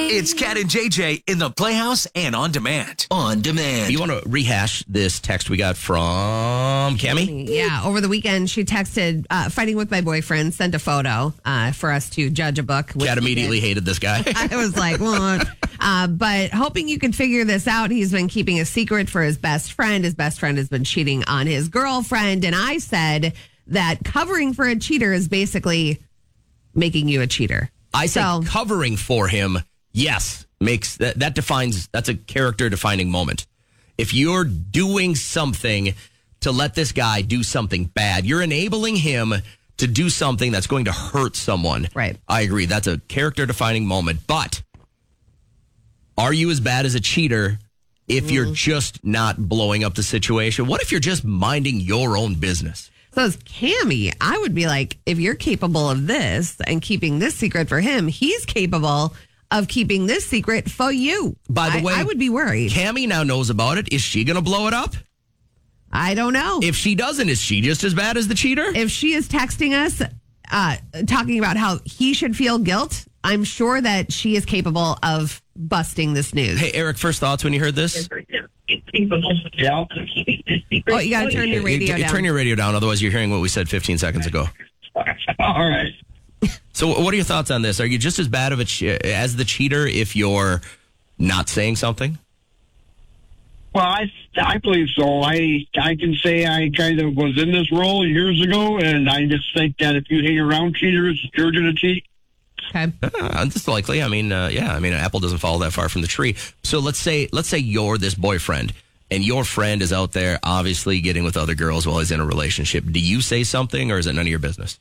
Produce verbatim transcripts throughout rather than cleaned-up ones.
It's Cat and J J in the Playhouse and on demand. On demand. You want to rehash this text we got from Cammie? Yeah, over the weekend, she texted, uh, fighting with my boyfriend, sent a photo uh, for us to judge a book. Cat immediately hated this guy. I was like, well, uh, but hoping you can figure this out. He's been keeping a secret for his best friend. His best friend has been cheating on his girlfriend. And I said that covering for a cheater is basically making you a cheater. I say so, covering for him, yes, makes that, that defines, that's a character defining moment. If you're doing something to let this guy do something bad, you're enabling him to do something that's going to hurt someone. Right. I agree. That's a character defining moment. But are you as bad as a cheater if mm. you're just not blowing up the situation? What if you're just minding your own business? So as Cammie, I would be like, if you're capable of this and keeping this secret for him, he's capable of keeping this secret for you. By the I, way, I would be worried. Cammie now knows about it. Is she going to blow it up? I don't know. If she doesn't, is she just as bad as the cheater? If she is texting us, uh, talking about how he should feel guilt, I'm sure that she is capable of busting this news. Hey, Eric, first thoughts when you heard this? Yeah. Oh, you got to turn your radio you, down. Turn your radio down, otherwise you're hearing what we said fifteen seconds ago. All right. So what are your thoughts on this? Are you just as bad of a che- as the cheater if you're not saying something? Well, I I believe so. I I can say I kind of was in this role years ago, and I just think that if you hang around cheaters, you're going to cheat. Okay. Uh, that's likely. I mean, uh, yeah. I mean, an apple doesn't fall that far from the tree. So let's say let's say you're this boyfriend, and your friend is out there obviously getting with other girls while he's in a relationship. Do you say something, or is it none of your business?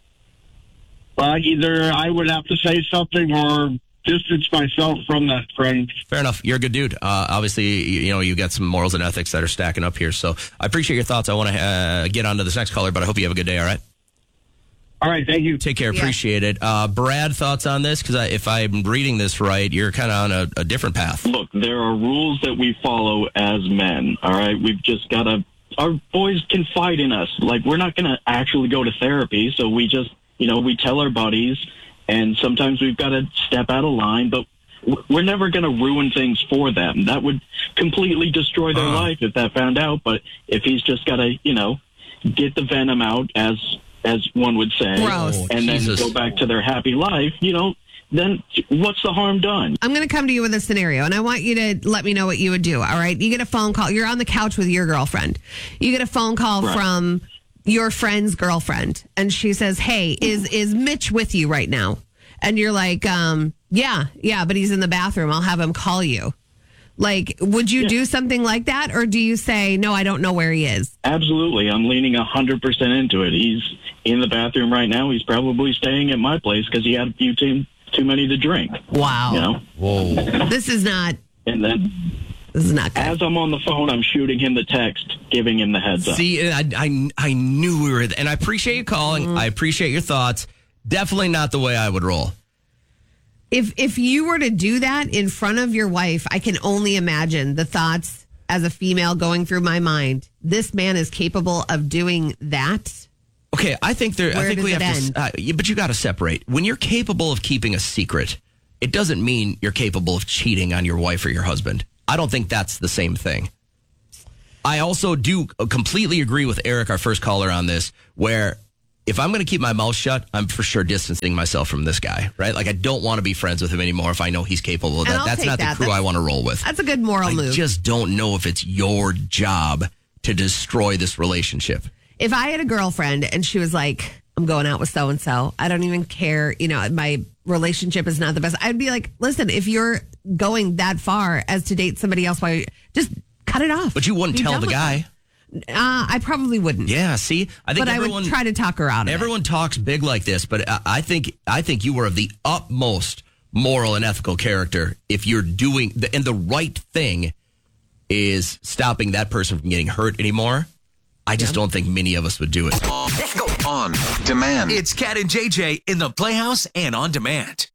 Well, either I would have to say something or distance myself from that friend. Fair enough. You're a good dude. Uh, obviously, you, you know, you got some morals and ethics that are stacking up here. So I appreciate your thoughts. I want to uh, get on to this next caller, but I hope you have a good day, all right? All right, thank you. Take care. Yeah. Appreciate it. Uh, Brad, thoughts on this? Because if I'm reading this right, you're kind of on a, a different path. Look, there are rules that we follow as men, all right? We've just got to, our boys confide in us. Like, we're not going to actually go to therapy, so we just, you know, we tell our buddies, and sometimes we've got to step out of line, but we're never going to ruin things for them. That would completely destroy their uh. life if that found out, but if he's just got to, you know, get the venom out, as as one would say, Gross. and then Jesus. go back to their happy life, you know, then what's the harm done? I'm going to come to you with a scenario, and I want you to let me know what you would do, all right? You get a phone call. You're on the couch with your girlfriend. You get a phone call Right. from your friend's girlfriend, and she says, hey, is is Mitch with you right now? And you're like, um, yeah, yeah, but he's in the bathroom. I'll have him call you. Like, would you Yeah. do something like that? Or do you say, no, I don't know where he is? Absolutely. I'm leaning one hundred percent into it. He's in the bathroom right now. He's probably staying at my place because he had a few too, too many to drink. Wow. You know? Whoa. This is not, And then this is not good. as I'm on the phone, I'm shooting him the text, giving him the heads up. See, I, I, I knew we were, and I appreciate you calling. Mm-hmm. I appreciate your thoughts. Definitely not the way I would roll. If if you were to do that in front of your wife, I can only imagine the thoughts as a female going through my mind. This man is capable of doing that. Okay, I think there. Where I think does we it have end? to. Uh, yeah, but you got to separate. When you're capable of keeping a secret, it doesn't mean you're capable of cheating on your wife or your husband. I don't think that's the same thing. I also do completely agree with Eric, our first caller, on this, where if I'm going to keep my mouth shut, I'm for sure distancing myself from this guy, right? Like, I don't want to be friends with him anymore if I know he's capable of And that. I'll That's take not that. the crew That's- I want to roll with. That's a good moral I move. just don't know if it's your job to destroy this relationship. If I had a girlfriend and she was like, I'm going out with so and so, I don't even care, you know, my relationship is not the best. I'd be like, listen, if you're going that far as to date somebody else, why just cut it off. But you wouldn't Be tell done the with guy. it. Uh, I probably wouldn't. Yeah, see, I think But I everyone, would try to talk her out of everyone talks big like this, but I, I think I think you were of the utmost moral and ethical character if you're doing the, and the right thing is stopping that person from getting hurt anymore. I just don't think many of us would do it. Let's go. On demand. It's Cat and J J in the Playhouse and on demand.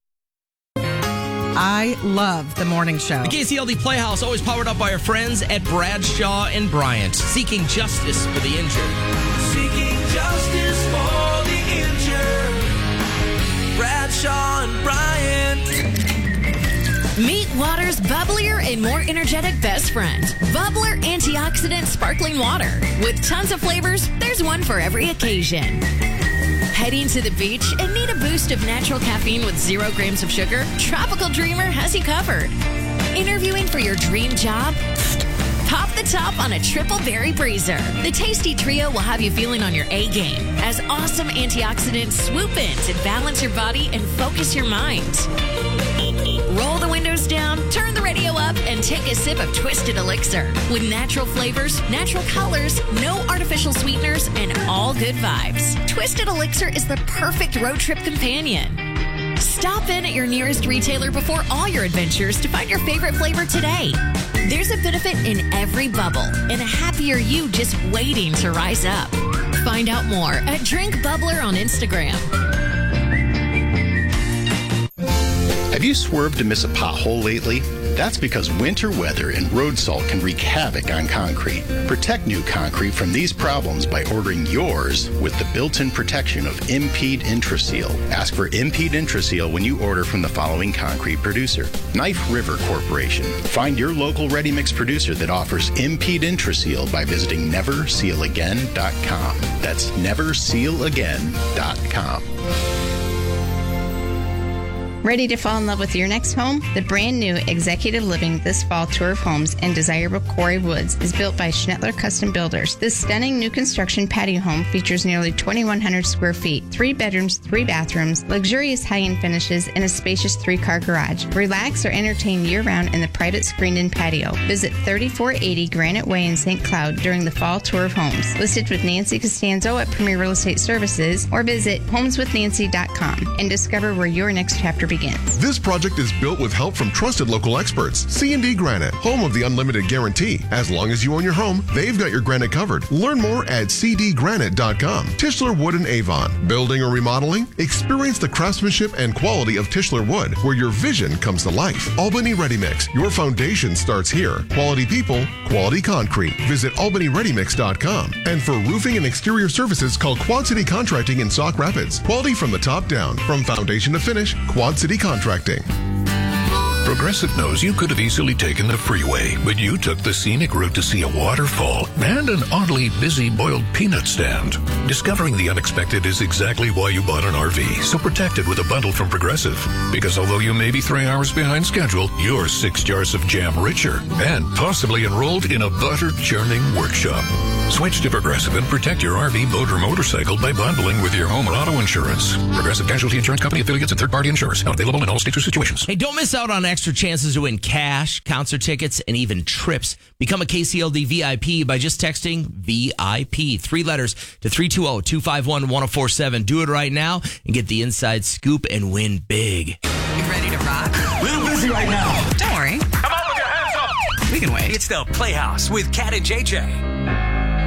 I love the morning show. The K C L D Playhouse, always powered up by our friends at Bradshaw and Bryant, seeking justice for the injured. Seeking justice for the injured. Bradshaw and Bryant. Meet water's bubblier and more energetic best friend, Bubbler Antioxidant Sparkling Water. With tons of flavors, there's one for every occasion. Heading to the beach and need a boost of natural caffeine with zero grams of sugar? Tropical Dreamer has you covered. Interviewing for your dream job? Pop the top on a triple berry breezer. The tasty trio will have you feeling on your A game as awesome antioxidants swoop in to balance your body and focus your mind. Roll the windows down, turn the radio up, and take a sip of Twisted Elixir. With natural flavors, natural colors, no artificial sweeteners, and all good vibes. Twisted Elixir is the perfect road trip companion. Stop in at your nearest retailer before all your adventures to find your favorite flavor today. There's a benefit in every bubble and a happier you just waiting to rise up. Find out more at Drink Bubbler on Instagram. Have you swerved to miss a pothole lately? That's because winter weather and road salt can wreak havoc on concrete. Protect new concrete from these problems by ordering yours with the built-in protection of Impede Intraseal. Ask for Impede Intraseal when you order from the following concrete producer: Knife River Corporation. Find your local ready-mix producer that offers Impede Intraseal by visiting never seal again dot com. That's never seal again dot com. Ready to fall in love with your next home? The brand new Executive Living This Fall Tour of Homes in desirable Quarry Woods is built by Schnettler Custom Builders. This stunning new construction patio home features nearly twenty-one hundred square feet, three bedrooms, three bathrooms, luxurious high-end finishes, and a spacious three-car garage. Relax or entertain year-round in the private screened-in patio. Visit thirty-four eighty Granite Way in Saint Cloud during the Fall Tour of Homes. Listed with Nancy Costanzo at Premier Real Estate Services, or visit homes with nancy dot com and discover where your next chapter begins. This project is built with help from trusted local experts. C and D Granite, home of the unlimited guarantee. As long as you own your home, they've got your granite covered. Learn more at c d granite dot com. Tischler Wood and Avon. Building or remodeling? Experience the craftsmanship and quality of Tischler Wood, where your vision comes to life. Albany Ready Mix. Your foundation starts here. Quality people, quality concrete. Visit albany ready mix dot com. And for roofing and exterior services, call Quad City Contracting in Sauk Rapids. Quality from the top down. From foundation to finish, Quad City Contracting. Progressive knows you could have easily taken the freeway, but you took the scenic route to see a waterfall and an oddly busy boiled peanut stand. Discovering the unexpected is exactly why you bought an R V, so protect it with a bundle from Progressive. Because although you may be three hours behind schedule, you're six jars of jam richer and possibly enrolled in a butter churning workshop. Switch to Progressive and protect your R V, boat, or motorcycle by bundling with your home or auto insurance. Progressive Casualty Insurance Company affiliates and third-party insurers. Not available in all states or situations. Hey, don't miss out on extra chances to win cash, concert tickets, and even trips. Become a K C L D V I P by just texting V I P, three letters, to three two zero, two five one, one zero four seven. Do it right now and get the inside scoop and win big. You ready to rock? A little busy right now. Don't worry. Come on with your hands up. We can wait. It's the Playhouse with Cat and J J.